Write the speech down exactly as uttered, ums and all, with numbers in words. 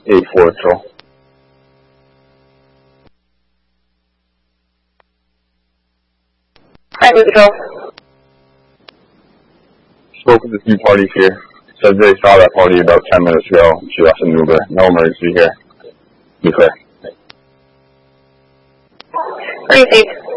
eight four Patrol. Hi, Patrol. Spoke with a few parties here. Said they saw that party about ten minutes ago. She left an Uber. No emergency here. Be clear. Receive.